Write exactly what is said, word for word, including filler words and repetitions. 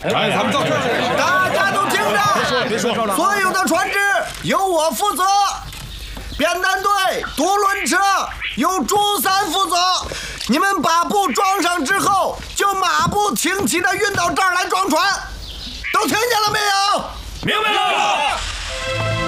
哎，咱们到这儿， 大家都听着， 别说， 所有的船只由我负责，扁担队、独轮车由朱三负责。你们把布装上之后，就马不停蹄地运到这儿来装船。都听见了没有？ 明白了。